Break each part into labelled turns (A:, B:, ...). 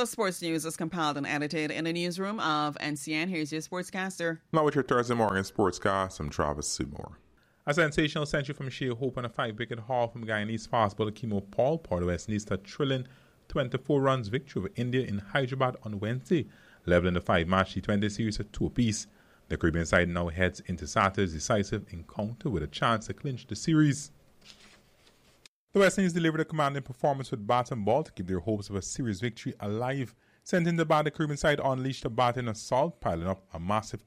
A: The sports news is compiled and edited in the newsroom of NCN. Here's your sportscaster.
B: Now with your Thursday morning sportscast, I'm Travis Seymour. A sensational century from Shea Hope and a 5-wicket haul from Guyanese fast bowler Kemo Paul poured the West Indies a thrilling 24 runs victory over India in Hyderabad on Wednesday, leveling the 5-match T20 series at 2 apiece. The Caribbean side now heads into Saturday's decisive encounter with a chance to clinch the series. The West Indies delivered a commanding performance with bat and ball to keep their hopes of a series victory alive. Sending the bat, the Caribbean side unleashed a batting assault, piling up a massive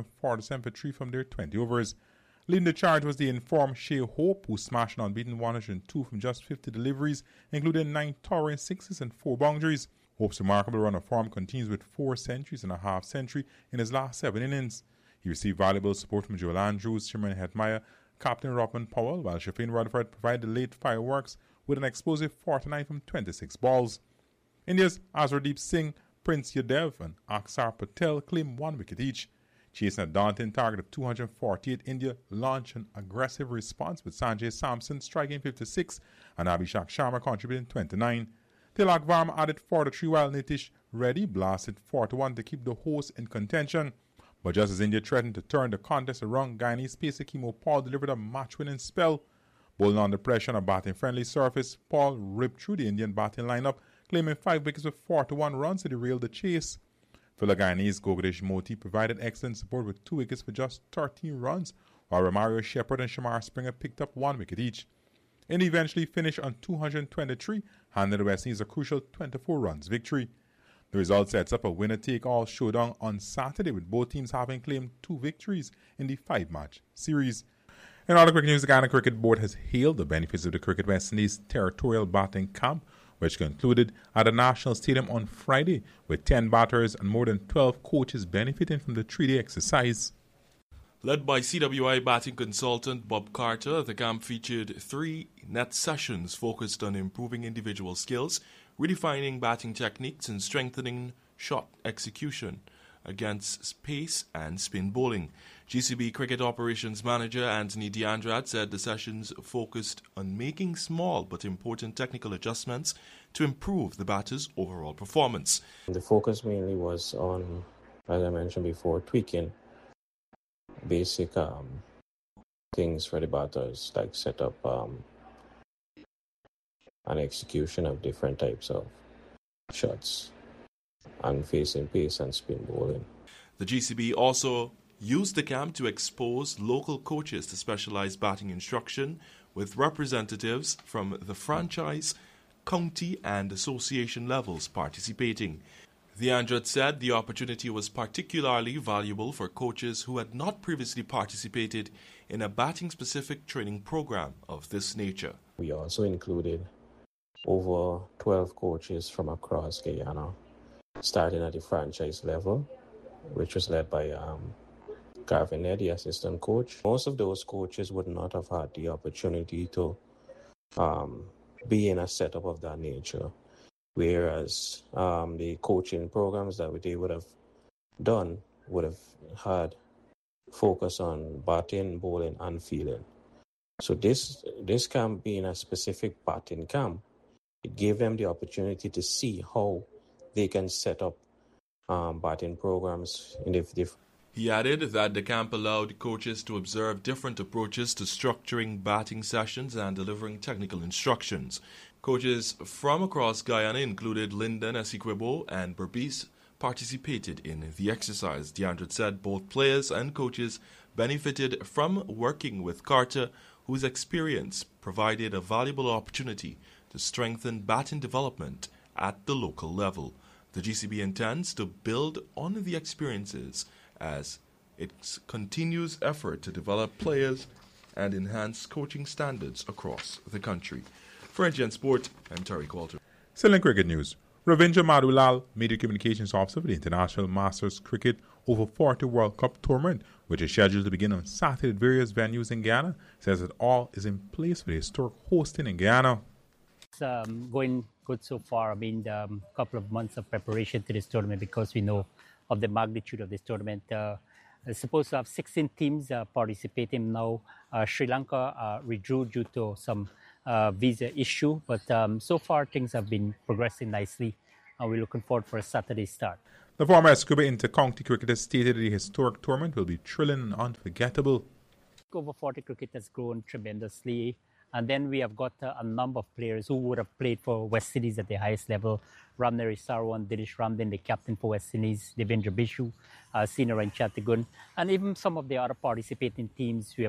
B: 247 for 3 from their 20 overs. Leading the charge was the informed Shea Hope, who smashed an unbeaten 102 from just 50 deliveries, including 9 towering sixes and 4 boundaries. Hope's remarkable run of form continues with 4 centuries and a half century in his last 7 innings. He received valuable support from Joel Andrews, Shimron Hetmyer, Captain Robin Powell, while Shafin Rutherford provided the late fireworks with an explosive 49 from 26 balls. India's Azhardeep Singh, Prince Yadev and Aksar Patel claimed 1 wicket each. Chasing a daunting target of 248, India launched an aggressive response with Sanjay Samson striking 56 and Abhishek Sharma contributing 29. Tilak Varma added 43 while Nitish Reddy blasted 41 to keep the hosts in contention. But just as India threatened to turn the contest around, Guyanese pacer Kemo Paul delivered a match-winning spell. Bowling under pressure on a batting-friendly surface, Paul ripped through the Indian batting lineup, claiming 5 wickets with 41 runs to derail the chase. For the Guyanese, Gogadesh Moti provided excellent support with 2 wickets for just 13 runs, while Romario Shepherd and Shamar Springer picked up 1 wicket each. India eventually finished on 223, handing the West Indies a crucial 24 runs victory. The result sets up a winner-take-all showdown on Saturday, with both teams having claimed 2 victories in the 5-match series. In other cricket news, the Ghana Cricket Board has hailed the benefits of the Cricket West Indies territorial batting camp, which concluded at the National Stadium on Friday, with 10 batters and more than 12 coaches benefiting from the 3-day exercise.
C: Led by CWI batting consultant Bob Carter, the camp featured 3 net sessions focused on improving individual skills, redefining batting techniques and strengthening shot execution against pace and spin bowling. GCB Cricket Operations Manager Anthony D'Andrade said the sessions focused on making small but important technical adjustments to improve the batters' overall performance.
D: The focus mainly was on, as I mentioned before, tweaking basic things for the batters, like set up and execution of different types of shots and facing pace and spin bowling.
C: The GCB also used the camp to expose local coaches to specialized batting instruction, with representatives from the franchise, county and association levels participating. The Andrade said the opportunity was particularly valuable for coaches who had not previously participated in a batting-specific training program of this nature.
D: We also included over 12 coaches from across Guyana, starting at the franchise level, which was led by Garvin Eddy, the assistant coach. Most of those coaches would not have had the opportunity to be in a setup of that nature, whereas the coaching programs that they would have done would have had focus on batting, bowling, and fielding. So this camp being a specific batting camp, it gave them the opportunity to see how they can set up batting programs in the different.
C: He added that the camp allowed coaches to observe different approaches to structuring batting sessions and delivering technical instructions. Coaches from across Guyana included Lyndon Esiquebo and Berbice participated in the exercise. D'Andrade said both players and coaches benefited from working with Carter, whose experience provided a valuable opportunity to strengthen batting development at the local level. The GCB intends to build on the experiences as its continues effort to develop players and enhance coaching standards across the country. For NGN Sport, I'm Tariq Walter.
B: Still in cricket news, Ravindra Madhulal, Media Communications Officer for the International Masters Cricket Over 40 World Cup Tournament, which is scheduled to begin on Saturday at various venues in Guyana, says that all is in place for the historic hosting in Guyana.
E: It's going good so far. I mean, couple of months of preparation to this tournament because we know of the magnitude of this tournament. It's supposed to have 16 teams participating now. Sri Lanka withdrew due to some visa issue, but so far things have been progressing nicely. and we're looking forward for a Saturday start.
B: The former Escobar inter-county cricketer stated the historic tournament will be thrilling and unforgettable.
E: Over 40 cricket has grown tremendously. And then we have got a number of players who would have played for West Indies at the highest level. Ramneri Sarwan, Dinesh Ramdin, the captain for West Indies, Devendra Bishu, Sinaran Chatagun, and even some of the other participating teams. We have